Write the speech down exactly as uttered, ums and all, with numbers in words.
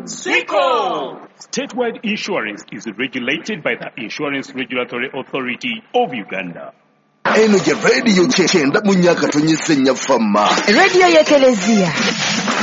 Sweco! Statewide insurance is regulated by the Insurance Regulatory Authority of Uganda. Eno je radio kyenda mu myaka tonyesenya fama. Radio ya Kelezia.